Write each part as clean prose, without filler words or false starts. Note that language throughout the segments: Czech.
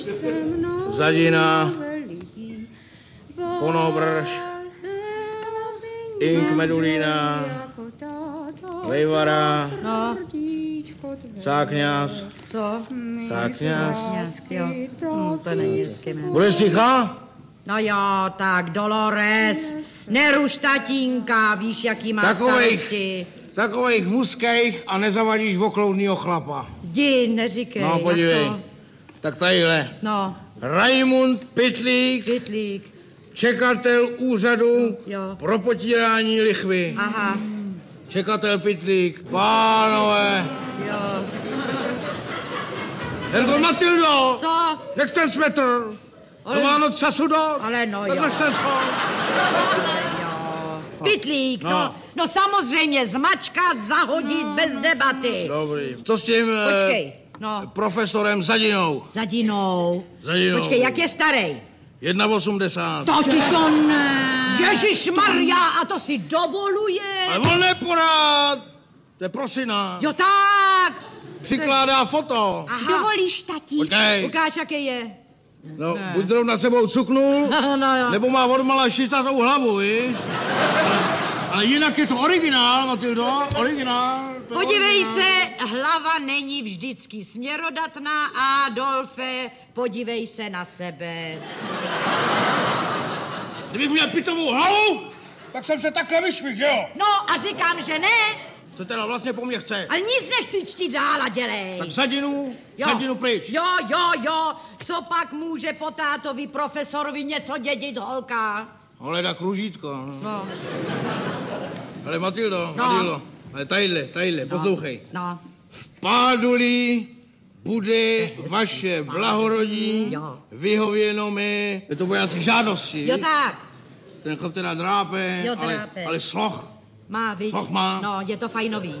Zadina, Konobrž, Ink Medulína, Vejvara, Cákňas. Co? Cákňas. Jo. To není hezky jméno. Budeš ticha? No jo, tak Dolores, neruš tatínka, víš, jaký má starosti. Takovejch muskejch a nezavadíš okloudnýho chlapa. Jdi, neříkej. No, podívej. To... Tak tadyhle. No. Raimund Pytlík, čekatel úřadu pro potírání lichvy. Aha. Čekatel Pytlík, pánové. Jo. Herko Matildo! Co? Nech ten svetr! Ale... To Vánoc času dost! Ale no tak jo. nech ten schod! Pytlík, no samozřejmě zmačkat, zahodit bez debaty. Dobrý. Co s tím Počkej, no. Profesorem Zadinou? Zadinou. Zadinou. Počkej, jak je starej? 1,80. To ti to ne. Ježišmarja, a to si dovoluje. Ale on neporád. To je prosina. Jo tak. Přikládá foto. Aha. Dovolíš, tatí? Počkej. Ukáž, jaký je. No, buď zrovna sebou cuknul, nebo má odmala šistatou hlavu, víš? Ale jinak je to originál, Matildo, originál. Podívej se, hlava není vždycky směrodatná, Adolfe, podívej se na sebe. Kdybych měl pitovou hlavu, tak jsem se takhle vyšvih, že jo? No a říkám, že ne. Co teda vlastně po mně chce? Ale nic nechci čtít dál a dělej. Tak Zadinu pryč. Jo, co pak může po tátovi profesorovi něco dědit holka? Holeda kružítko. No. Ale Matildo, ale tadyhle, poslouchej. No. V Páduli bude vaše blahorodí vyhověno mi, to bude asi žádosti. Jo tak. Ten chlap teda drápe, ale sloh. Má, víš? Sloh má. No, je to fajnový.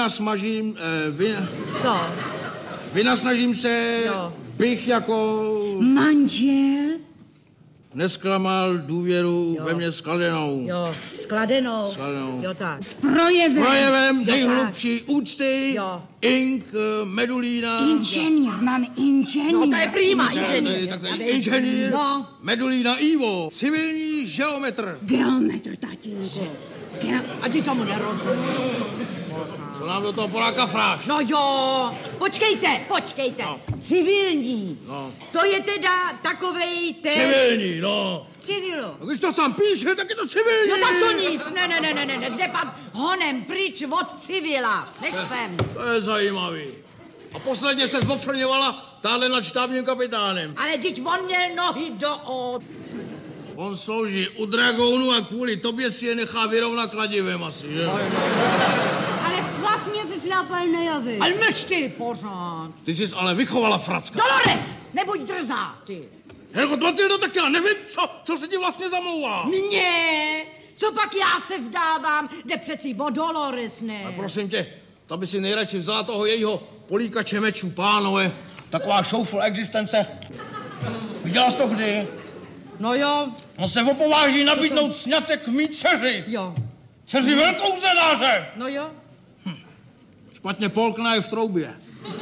Co? Vynasnažím se, bych jako... Manžel? Nesklamal důvěru ve mně skladenou. Jo, skladenou. Jo tak. S projevem. Projevem nejhlubší úcty. Ink Medulína. Inženýr, máme inženýr. No to je prima, inženýr. Inženýr Medulína Ivo. Civilní geometr. Geometr, tatínku. A ty tomu nerozumíš. Co nám do toho Poláka fráš? No jo, počkejte. No. Civilní. No. To je teda takovej ten... Civilní, no. Civilu. A když to sám píše, tak je to civilní. No tak to nic, ne, kde pak honem pryč od civila. Nechcem. To je zajímavý. A posledně se zofrňovala táhle nad štábním kapitánem. Ale teď on měl nohy do On slouží u dragounu a kvůli tobě si je nechá vyrovnat kladivem asi, že? Ale v tlapně vyflápal nejavy. Ale mlč ty pořád. Ty jsi ale vychovala fracka. Dolores, nebuď drzá, ty. Helko, Matildo, tak já nevím, co se ti vlastně zamlouvá. Mně? Co pak já se vdávám? Jde přeci o Dolores, ne? Ale prosím tě, ta by si nejradši vzala toho jejího políkače mečů, pánové. Taková šoufl existence. Viděla jsi to kdy? No jo. On se opováží nabídnout sňatek mý dceři. Jo. Dceři velkou zenáře. No jo. Špatně polkna je v troubě.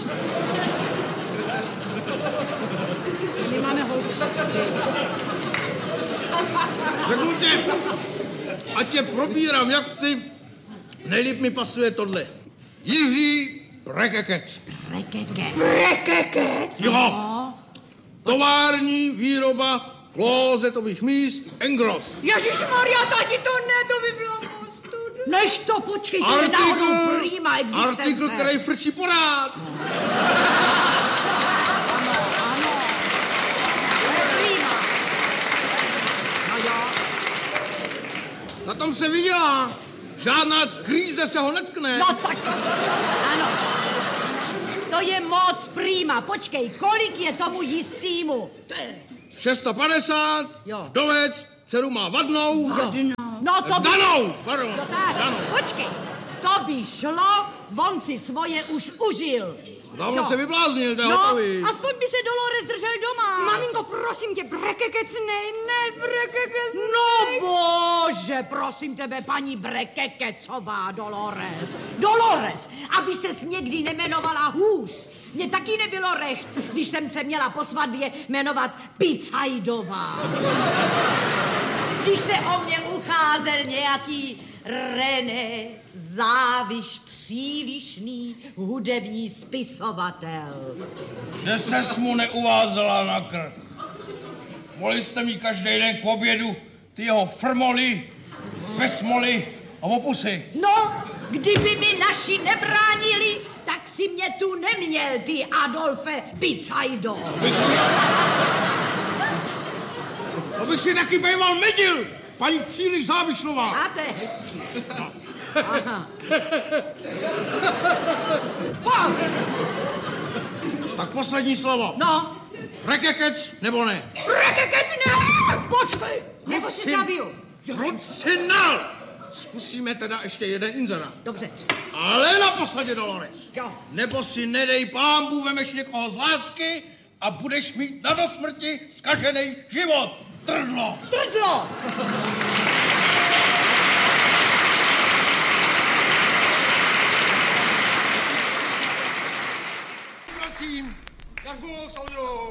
My máme holku. Řeknu ti, ať tě probírám, jak chci, nejlíp mi pasuje tohle. Jiří Brekekec. Brekekec? Jo. Tovární výroba klozetových míst Engros. Ježišmarja, tati, to ne, to by bylo postudu. Než to, počkej, to je náhodou prima existence. Artikl, který frčí porád. Ano. To je prima. No jo. Na tom se vydělá. Žádná kríze se ho netkne. No tak, ano. To je moc prima. Počkej, kolik je tomu jistýmu? 650, vdovec, dceru má vadnou. No to by... Danou, pardon. No tak, počkej, to by šlo, on si svoje už užil. Dávno se vybláznil, to je no, hotový. aspoň by se Dolores držel doma. Maminko, prosím tě, Brekekec, ne, Brekekec. No bože, prosím tebe, paní Brekekecová, Dolores, aby ses někdy nemenovala hůř. Mně taky nebylo recht, když jsem se měla po svatbě jmenovat Picajdová. Když se o mě ucházel nějaký René Záviš, přílišný hudební spisovatel. Že ses mu neuvázela na krk. Mohli jste mi každý den k obědu ty jeho frmoly, besmoly a opusy. No, kdyby mi naši nebránili, tak si mě tu neměl, ty Adolfe Picajdo. Abych si taky býval medil, paní příliš Závišnová. A to je hezký. Aha. Pojď. Tak poslední slovo. No. Rekekec nebo ne? Rekekec ne! Počkej! Nebo si zabiju. Proč si nal? Zkusíme teda ještě jeden inzerát. Dobře. Ale na posadě, Dolores. Jo. Nebo si nedej pámbu, vemeš někoho z lásky a budeš mít na dosmrti zkažený život. Trdlo! Trdlo! Prosím. Jak Bůh, soudru.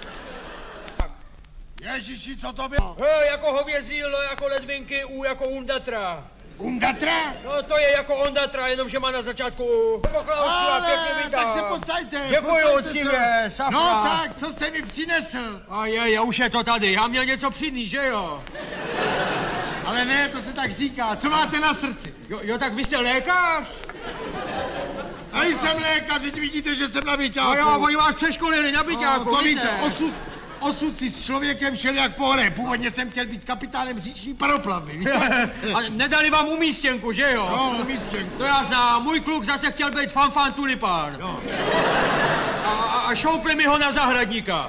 Ježiši, co to bylo? Jako hovězí, jako ledvinky, jako Undatra. Undatra? No to je jako Ondatra, jenomže má na začátku poklausu a pěkně vítám. Tak se posaďte. Děkuju, cívě, safra. No tak, co jste mi přinesl? A je, už je to tady, já měl něco přinést, že jo? Ale ne, to se tak říká. Co máte na srdci? Jo, tak vy jste lékař? A jsem lékař, teď vidíte, že jsem na byťáku. No jo, oni vás přeškolili na byťáku, to víte, osud si s člověkem šel jak po hře. Původně jsem chtěl být kapitánem říční paroplavy. A nedali vám umístěnku, že jo? No, umístěnku. To já znám, můj kluk zase chtěl být fanfán tulipán. Jo. A šoupli mi ho na zahradníka.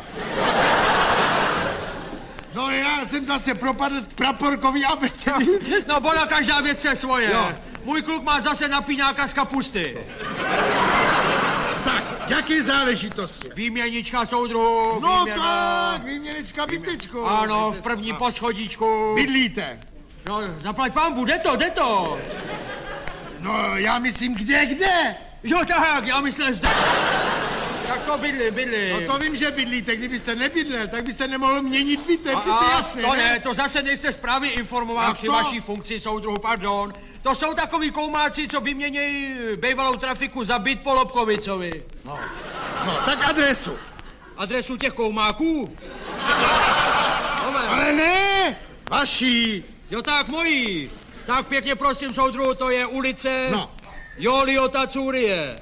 No já jsem zase propadl praporkový abecedy. No bona, každá věc je svoje. Jo. Můj kluk má zase napínáka z kapusty. Tak, jaké záležitosti? Výměnička, soudruhu. No výměna. tak, výměnička bytečko. Ano, v první poschodíčku. Bydlíte? No, zaplať pánbu, jde to. No, já myslím, kde? Jo tak, já myslím zde. Tak to bydli. No to vím, že bydlíte. Kdybyste nebydlel, tak byste nemohl měnit bytem, přece jasné, to ne? To zase nejste správně informován při vaší funkci, soudruhu, pardon. To jsou takový koumáci, co vyměnějí bývalou trafiku za byt po Lobkovicovi. No, tak adresu. Adresu těch koumáků? Ale ne, vaší. Jo tak, mojí. Tak pěkně prosím, soudruhu, to je ulice Joliota Curie.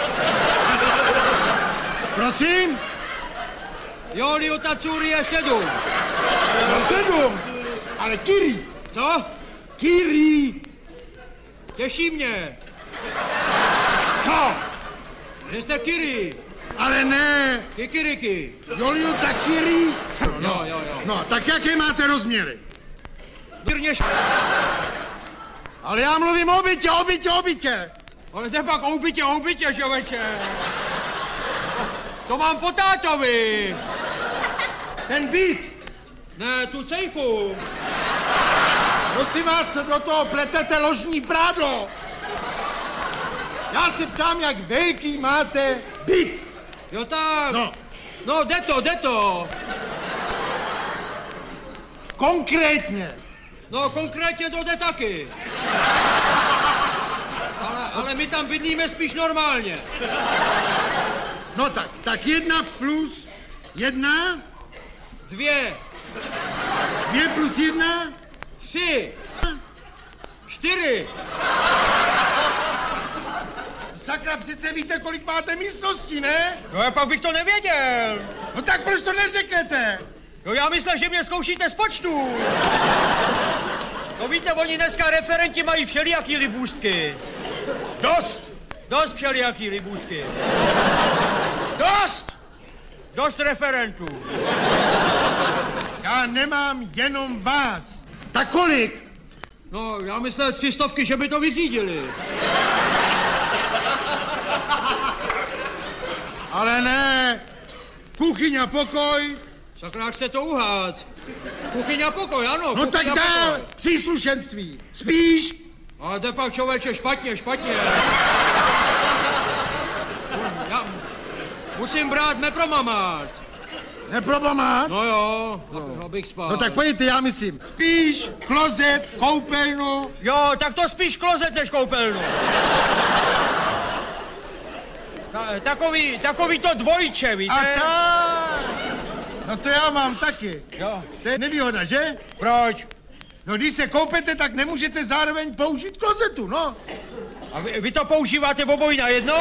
Prosím? Joliota Curie 7. No 7, ale Kiri. Co? Kiri. Těší mě. Co? Že jste Kiri. Ale ne. Kikiriky. Joliota Kiri. Jo. No, tak jaké máte rozměry? Ale já mluvím o bytě. Ale jde pak o bytě, člověče. To mám po tátovi. Ten byt. Ne, tu cejchu. Prosím vás, do toho pletete ložní prádlo. Já se ptám, jak velký máte byt. Jo tak. No, jde to. Konkrétně. No, konkrétně to jde taky. Ale my tam bydlíme spíš normálně. No tak 1 plus 1. 2. 2 plus 1. 3. 4. Sakra, přece víte, kolik máte místností, ne? No a pak bych to nevěděl. No tak proč to neřeknete? No já myslel, že mě zkoušíte z počtu. No víte, oni dneska referenti mají všelijaký libůstky. Dost všelijaký libůstky. Dost referentů. Já nemám jenom vás. Tak kolik? No, já myslel 300, že by to vyřídili. Ale ne. Kuchyň a pokoj. Sakra, chce to uhát. Kuchyň a pokoj, ano. No tak dál. Příslušenství. Spíš? Ale jde pak, člověče, špatně. Musím brát mepromamát. Neprobamát? No jo, abych spal. No tak pojďte, já myslím, spíš klozet, koupelnu. Jo, tak to spíš klozet než koupelnu. Takový to dvojče, víte? A tak. No to já mám taky. Jo. To je nevýhoda, že? Proč? No když se koupete, tak nemůžete zároveň použít klozetu, no. A vy to používáte obojí najednou?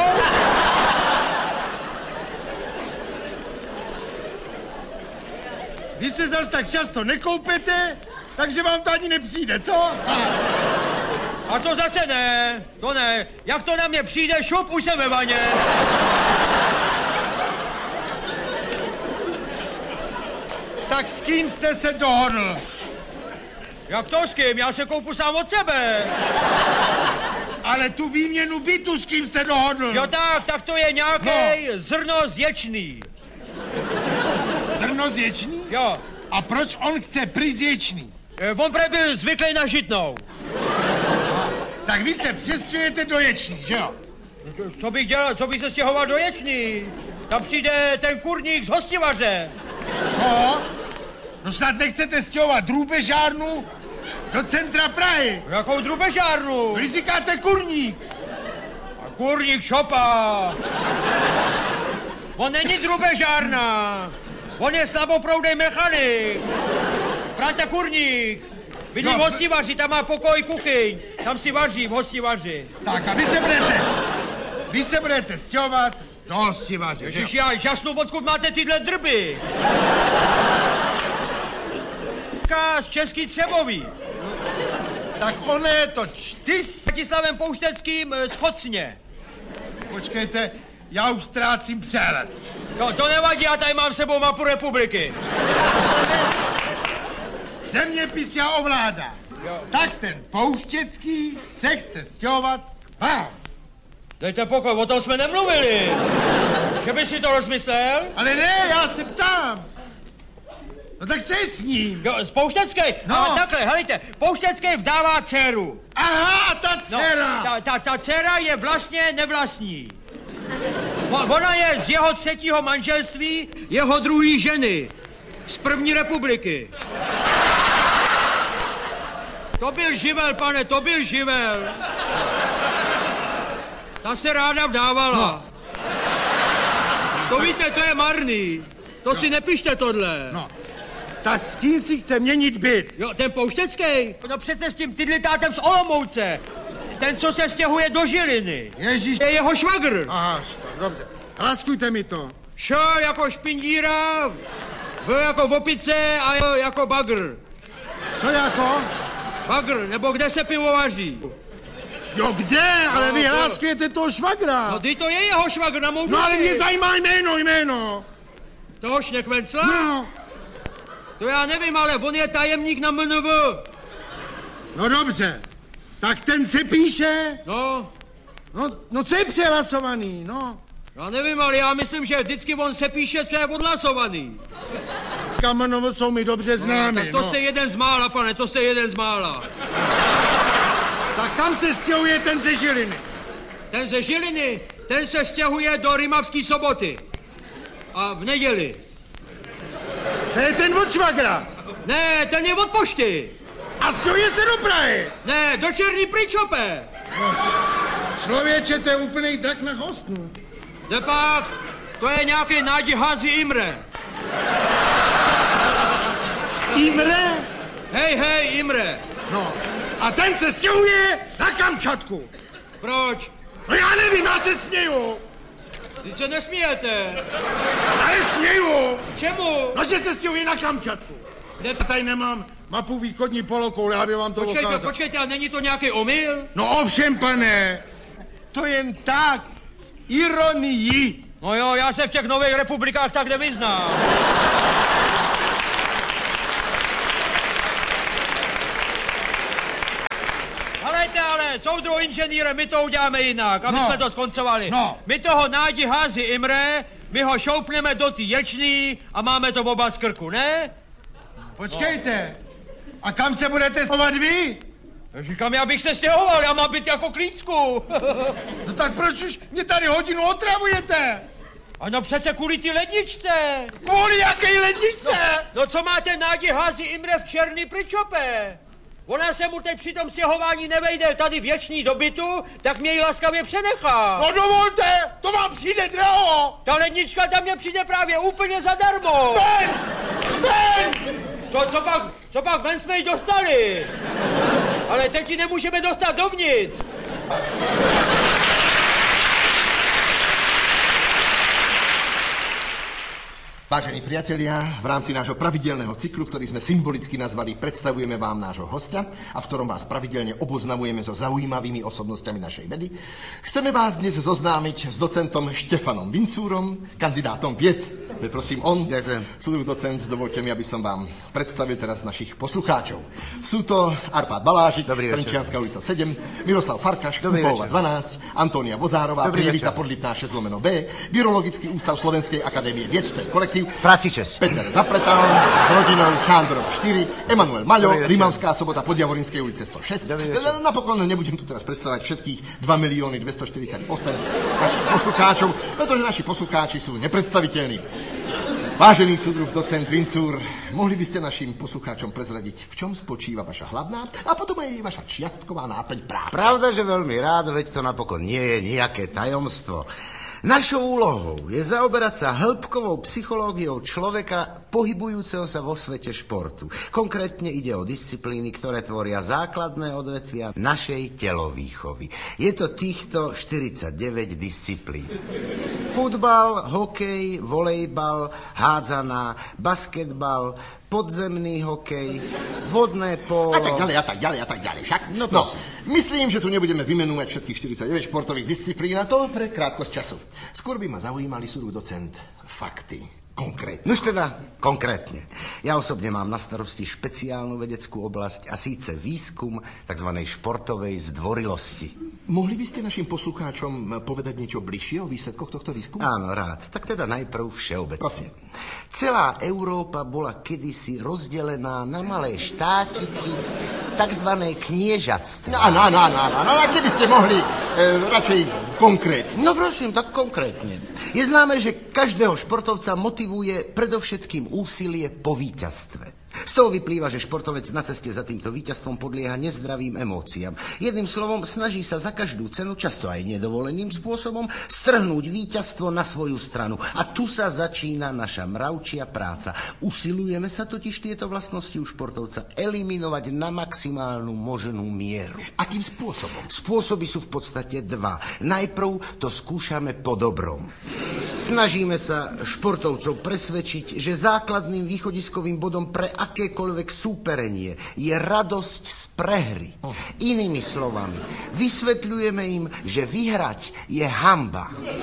Vy se zas tak často nekoupete, takže vám to ani nepřijde, co? A to zase ne, to ne. Jak to na mě přijde, šup, už jsem ve vaně. Tak s kým jste se dohodl? Jak to s kým? Já se koupu sám od sebe. Ale tu výměnu bytu s kým jste dohodl? Jo tak to je nějaký zrno zječný. Zrno zječný? Jo. A proč on chce prý zječný? On byl zvyklý na žitnou. Tak vy se přestěhujete do Ječný, že jo? Co bych dělal, co bych se stěhoval do Ječný? Tam přijde ten kurník z hostivaře. Co? No snad nechcete stěhovat drůbežárnu do centra Prahy. Jakou drubežárnu? Vy říkáte kurník. A kurník šopa. On není drubežárna. On je slaboproudej mechanik. Franta Kurník. Bydlí v hostivaři, tam má pokoj kuchyň. Tam si vaří v hostivaři. Tak a vy se budete stěhovat do hostivaře, že jo? Já žasnu, odkud máte tyhle drby. Z Český Třebový. Tak ono je to čtys. Bratislavem Poušteckým z Chocně. Počkejte, já už ztrácím přehled. No, to nevadí, já tady mám s sebou mapu republiky. Zeměpis já ovládá. Tak ten Pouštěcký se chce stěhovat k vám. Dejte pokoj, o tom jsme nemluvili. Že by si to rozmyslel? Ale ne, já se ptám. No tak co je s ním? Jo, z Pouštecké? No. A takhle, helejte, Pouštecký vdává dceru. Aha, a ta dcera. No, ta dcera je vlastně nevlastní. Ona je z jeho třetího manželství, jeho druhý ženy. Z první republiky. To byl živel, pane, to byl živel. Ta se ráda vdávala. No. To víte, to je marný. To si nepište tohle. No, ta s kým si chce měnit byt? Jo, ten Pouštecký? No přece s tím tydlitátem z Olomouce. Ten, co se stěhuje do Žiliny. Ježíš. Je jeho švagr. Aha, dobře. Raskujte mi to. Š jako špindíra, V jako opice a J jako bagr. Co jako? Bagr, nebo kde se pivo vaří. Jo, kde? Ale vy to- hláskujete toho švagra. No, to je jeho švagr na mou No, ale duši. mě zajímá jméno. Toho Šnekvencla? No, To já nevím, ale on je tajemník na MNV. no dobře. Tak ten se píše. No, No co je přehlasovaný, no. já nevím, ale já myslím, že vždycky on se píše, co je odhlasovaný. Kamenovo jsou mi dobře známy, Tak to no. jste jeden z mála, pane, to jste jeden z mála. Tak kam se stěhuje ten ze Žiliny? Ten ze Žiliny, ten se stěhuje do Rimavský Soboty. A v neděli. To je ten od švagra. Ne, ten je od pošty. A stěhuje se do Prahy. Ne, do Černý Pryčope. No, člověče, to je úplnej drak na hostnu. Nepak, to je nějaký Nádi Hazi Imre. Imre? Hej, Imre. No, a ten se stěhuje na Kamčatku. Proč? No já nevím, já se směju. Vy se nesmíjete. Ale směju. Čemu? No, že se stěhuje na Kamčatku. Já tady nemám mapu východní polokoule, já bych vám to ukázal. Počkejte, a není to nějaký omyl? No ovšem, pane, to jen tak, ironii. No jo, já se v těch nových republikách tak nevyznám. Helejte, ale soudruh inženýre, my to uděláme jinak, aby jsme to skoncovali. No. My toho Nádi Hazi Imre, my ho šoupneme do ty Ječný a máme to oba z krku, ne? Počkejte, a kam se budete stěhovat vy? Říkám, já bych se stěhoval, já mám být jako Klícku. No tak proč už mě tady hodinu otravujete? Ano přece kvůli ty ledničce. Kvůli jaké ledničce? No co máte Nádě hází Imre v černý pričope? Ona se mu teď při tom stěhování nevejde tady věčný do bytu, tak mě ji laskavě přenechá. No dovolte, to vám přijde draho. Ta lednička tam mě přijde právě úplně zadarmo. Ven! Ven! Co pak ven jsme ji dostali? Ale teď ji nemůžeme dostat dovnitř. Vážení priatelia, v rámci nášho pravidelného cyklu, ktorý sme symbolicky nazvali Predstavujeme vám nášho hostia a v ktorom vás pravidelne oboznamujeme so zaujímavými osobnostiami našej vedy, chceme vás dnes zoznámiť s docentom Štefanom Vincúrom, kandidátom vied. Prosím on. Ďakujem. Súdruh docent, dovolte mi, aby som vám predstavil teraz našich poslucháčov. Sú to Arpád Balážik, Trenčianska ulica 7, Miroslav Farkaš, Kúpova 12, Antónia Vozárová, Prievica Podlipná 6/B, Virologický ústav Slovenskej akadémie vied, to je kolektív. Pracičes. Peter Zapletal s rodinou Šándorova 4, Emanuel Maľo, Rimavská Sobota, Podjavorinskej ulice 106. Napokon nebudem tu teraz predstavovať všetkých 2 248 našich poslucháčov, pretože naši poslucháči sú nepredstaviteľní. Vážený súdruh docent Vincúr, mohli by ste našim poslucháčom prezradiť, v čom spočíva vaša hlavná a potom aj vaša čiastková náplň práce? Pravda, že veľmi rád, veď to napokon nie je nejaké tajomstvo. Našou úlohou je zaoberať sa hĺbkovou psychológiou človeka pohybujúceho sa vo svete športu. Konkrétne ide o disciplíny, ktoré tvoria základné odvetvia našej telovýchovy. Je to týchto 49 disciplín. Futbal, hokej, volejbal, hádzaná, basketbal, podzemný hokej, vodné polo... A tak ďalej. Však? No, myslím, že tu nebudeme vymenúvať všetkých 49 športových disciplín, a to pre krátkosť času. Skôr by ma zaujímali, súdruh docent, fakty. Konkrétne. Nož teda, konkrétne. Ja osobne mám na starosti špeciálnu vedeckú oblasť a síce výskum tzv. Športovej zdvorilosti. Mohli by ste našim poslucháčom povedať niečo bližšie o výsledkoch tohto výskumu? Áno, rád. Tak teda najprv všeobecne. Celá Európa bola kedysi rozdelená na malé štátiky, tzv. Kniežatstva. Áno, a keby ste mohli radšej konkrétne. No prosím, tak konkrétne. Je známe, že každého športovca motivuje predovšetkým úsilie po víťazstve. Z toho vyplýva, že športovec na ceste za týmto víťazstvom podlieha nezdravým emóciám. Jedným slovom, snaží sa za každú cenu, často aj nedovoleným spôsobom, strhnúť víťazstvo na svoju stranu. A tu sa začína naša mravčia práca. Usilujeme sa totiž tieto vlastnosti u športovca eliminovať na maximálnu možnú mieru. Akým spôsobom? Spôsoby sú v podstate dva. Najprv to skúšame po dobrom. Snažíme sa športovcov presvedčiť, že základným východiskovým bodom pre akékoľvek súperenie je radosť z prehry. Inými slovami, vysvetľujeme im, že vyhrať je hanba.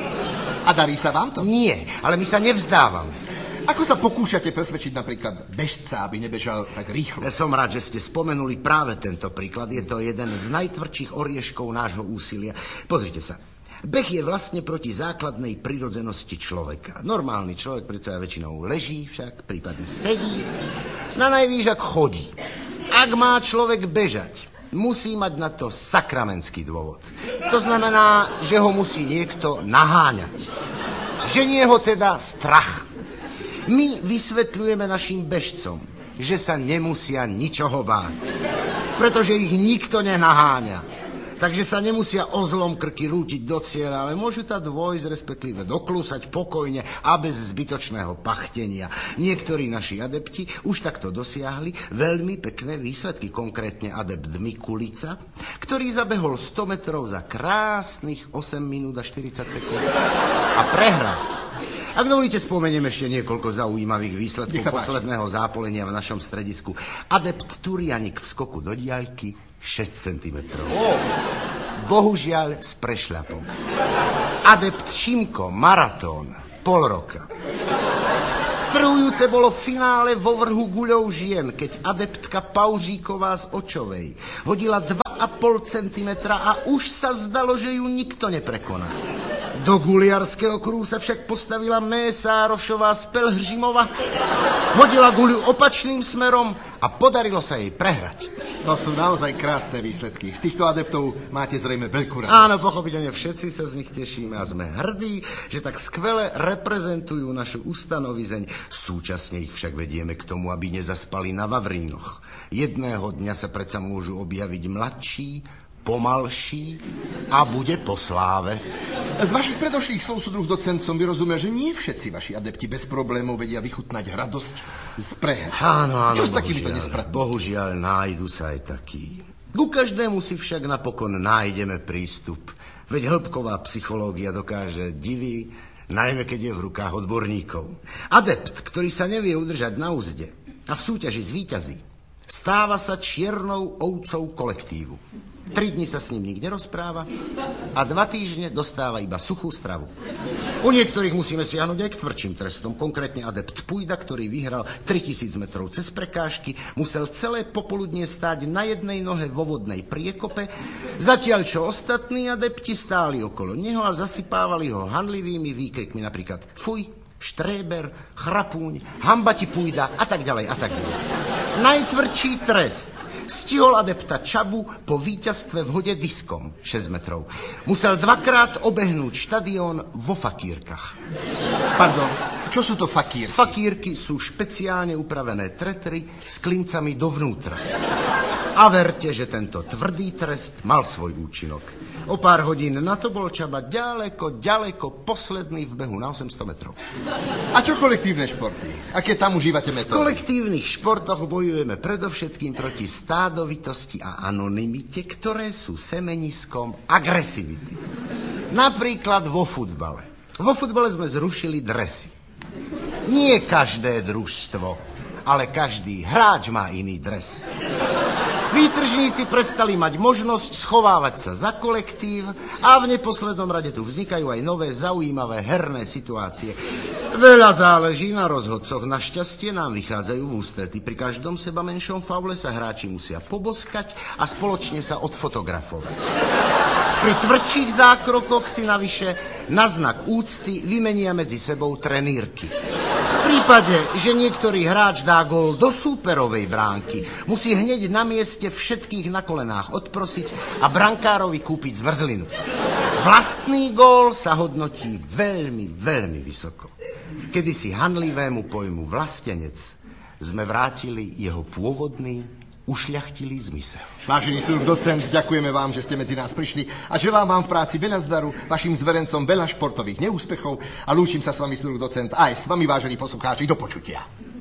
A darí sa vám to? Nie, ale my sa nevzdávame. Ako sa pokúšate presvedčiť napríklad bežca, aby nebežal tak rýchlo? Som rád, že ste spomenuli práve tento príklad. Je to jeden z najtvrdších orieškov nášho úsilia. Pozrite sa. Beh je vlastne proti základnej prirodzenosti človeka. Normálny človek predsa väčšinou leží, však prípadne sedí, na najvýš ak chodí. Ak má človek bežať, musí mať na to sakramentský dôvod. To znamená, že ho musí niekto naháňať. Ženie ho teda strach. My vysvetľujeme našim bežcom, že sa nemusia ničoho báť, pretože ich nikto nenaháňa. Takže sa nemusia o zlom krky rútiť do cieľa, ale môžu tam dôjsť, respektíve doklúsať pokojne a bez zbytočného pachtenia. Niektorí naši adepti už takto dosiahli veľmi pekné výsledky, konkrétne adept Mikulica, ktorý zabehol 100 metrov za krásnych 8 minút a 40 sekúnd a prehral. Ak dovolíte, spomeniem ešte niekoľko zaujímavých výsledkov posledného zápolenia v našom stredisku. Adept Turianik v skoku do diaľky 6 cm. Bohužiaľ s prešľapom. Adept Šimko, maratón, pol roka. Strhujúce bolo finále vo vrhu guľov žien, keď adeptka Paužíková z Očovej hodila 2,5 cm a už sa zdalo, že ju nikto neprekoná. Do guliarského kruhu sa však postavila Mésárošová z Pelhřimova, hodila guľu opačným smerom a podarilo sa jej prehrať. To sú naozaj krásne výsledky. Z týchto adeptov máte zrejme veľkú radosť. Áno, pochopiteľne všetci sa z nich tešíme a sme hrdí, že tak skvele reprezentujú našu ustanovizeň. Súčasne ich však vedieme k tomu, aby nezaspali na vavrínoch. Jedného dňa sa predsa môžu objaviť mladší, pomalší a bude po sláve. Z vašich predošlých slov, súdruh docent, som vyrozumel, že nie všetci vaši adepti bez problémov vedia vychutnať radosť z preher. Áno, Čo s takýmito nespratnými? Bohužiaľ, nájdu sa aj takí. Ku každému si však napokon nájdeme prístup. Veď hĺbková psychológia dokáže divy, najmä keď je v rukách odborníkov. Adept, ktorý sa nevie udržať na úzde a v súťaži zvíťazí, stáva sa čiernou ovcou kolektívu. 3 dni sa s ním nik nerozpráva a 2 týždne dostáva iba suchú stravu. U niektorých musíme siahnuť aj k tvrdším trestom. Konkrétne adept Pujda, ktorý vyhral 3000 metrov cez prekážky, musel celé popoludnie stáť na jednej nohe vo vodnej priekope, zatiaľ čo ostatní adepti stáli okolo neho a zasypávali ho hanlivými výkrikmi, napríklad fuj, štréber, chrapúň, hamba ti Pujda a tak ďalej a tak ďalej. Najtvrdší trest stihol adepta Čabu po víťazstve v hode diskom 6 metrov. Musel 2-krát obehnúť štadión vo fakírkach. Pardon, čo sú to fakírky? Fakírky sú špeciálne upravené tretry s klincami dovnútra. A verte, že tento tvrdý trest mal svoj účinok. O pár hodín na to bol Čaba ďaleko posledný v behu na 800 metrov. A čo kolektívne športy? Aké tam užívate metódy? V kolektívnych športoch bojujeme predovšetkým proti stádovitosti a anonymite, ktoré sú semeniskom agresivity. Napríklad vo futbale. Vo futbale sme zrušili dresy. Nie každé družstvo, ale každý hráč má iný dres. Výtržníci prestali mať možnosť schovávať sa za kolektív a v neposlednom rade tu vznikajú aj nové zaujímavé herné situácie. Veľa záleží na rozhodcoch. Našťastie nám vychádzajú v ústrety. Pri každom seba menšom faule sa hráči musia poboskať a spoločne sa odfotografovať. Pri tvrdších zákrokoch si navyše na znak úcty vymenia medzi sebou trenírky. V prípade, že niektorý hráč dá gól do súperovej bránky, musí hneď na mieste všetkých na kolenách odprosiť a brankárovi kúpiť zmrzlinu. Vlastný gól sa hodnotí veľmi, veľmi vysoko. Kedysi hanlivému pojmu vlastenec sme vrátili jeho pôvodný, ušľachtilý zmysel. Vážený súdruh docent, ďakujeme vám, že ste medzi nás prišli a želám vám v práci veľa zdaru, vašim zverencom veľa športových neúspechov a lúčim sa s vami, súdruh docent, a aj s vami, vážení poslucháči, do počutia.